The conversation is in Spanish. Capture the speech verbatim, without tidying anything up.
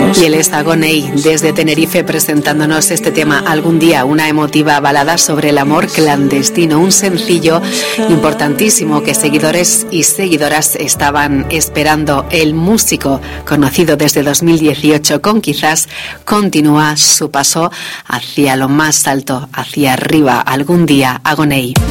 Y él es Agoney, desde Tenerife, presentándonos este tema Algún día, una emotiva balada sobre el amor clandestino, un sencillo importantísimo que seguidores y seguidoras estaban esperando. El músico, conocido desde dos mil dieciocho con Quizás, continúa su paso hacia lo más alto, hacia arriba. Algún día, Agoney.